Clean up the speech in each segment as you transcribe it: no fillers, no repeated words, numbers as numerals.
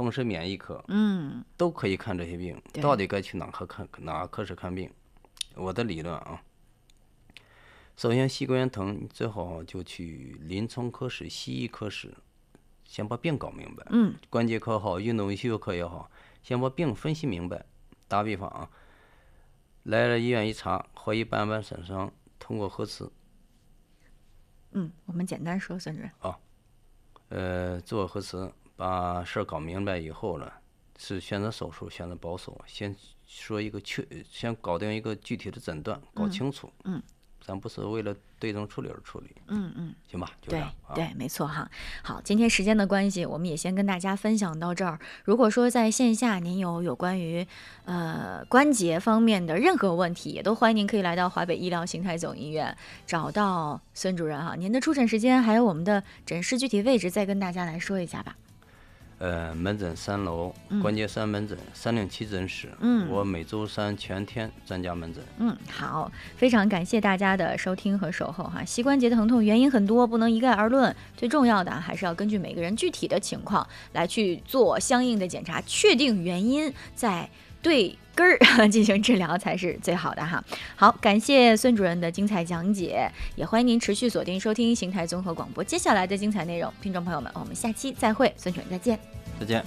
风湿免疫科， 都可以看这些病。到底该去哪科室看病？我的理论啊，首先膝关节疼，你最好就去临床科室、西医科室，先把病搞明白。关节科好，运动医学科也好，先把病分析明白。打比方啊，来了医院一查，怀疑半瓣损伤，通过核磁。 我们简单说，孙主任。 做核磁，把事儿搞明白以后呢，是选择手术，选择保守，先先搞定一个具体的诊断，搞清楚。咱不是为了对症处理而处理。行吧，就这样。 对，没错哈。好，今天时间的关系，我们也先跟大家分享到这儿。如果说在线下您有关于关节方面的任何问题，也都欢迎您可以来到华北医疗邢台总医院找到孙主任哈。您的出诊时间还有我们的诊室具体位置，再跟大家来说一下吧。 门诊3楼，关节3门诊307诊室。我每周3全天专家门诊。 好，非常感谢大家的收听和守候哈。膝关节的疼痛原因很多，不能一概而论，最重要的还是要根据每个人具体的情况来去做相应的检查，确定原因，再对根儿进行治疗才是最好的哈。好，感谢孙主任的精彩讲解，也欢迎您持续锁定收听邢台综合广播接下来的精彩内容。听众朋友们，我们下期再会，孙主任再见。 再见。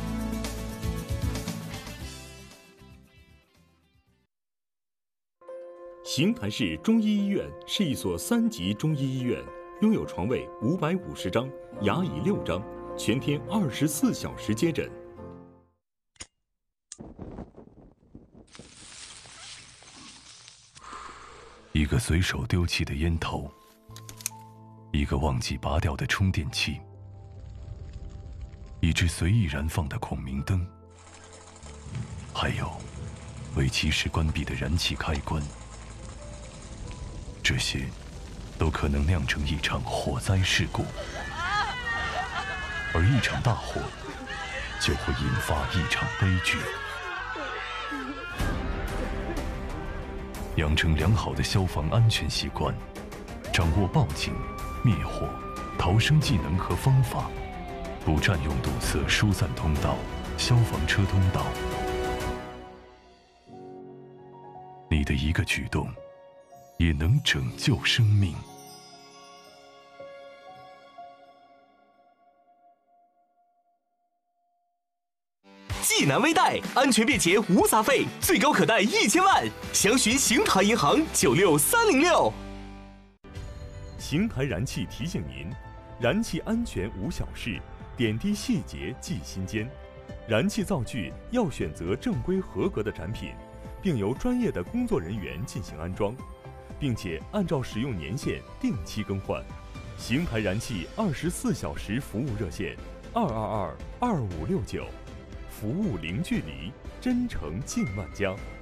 邢台市中医医院是一所3级中医医院，拥有床位550张，牙椅6张，全天24小时接诊。 一个随手丢弃的烟头，一个忘记拔掉的充电器，一只随意燃放的孔明灯，还有为及时关闭的燃气开关，这些都可能酿成一场火灾事故，而一场大火就会引发一场悲剧。养成良好的消防安全习惯，掌握报警、灭火、逃生技能和方法，不占用堵塞疏散通道、消防车通道。你的一个举动，也能拯救生命。 济南微贷，安全便捷无杂费，最高可贷1000万，详询邢台银行96306。 邢台燃气提醒您：燃气安全无小事，点滴细节记心间。燃气灶具要选择正规合格的产品，并由专业的工作人员进行安装，并且按照使用年限定期更换。邢台燃气24小时服务热线：222-2569。服务零距离，真诚近万家。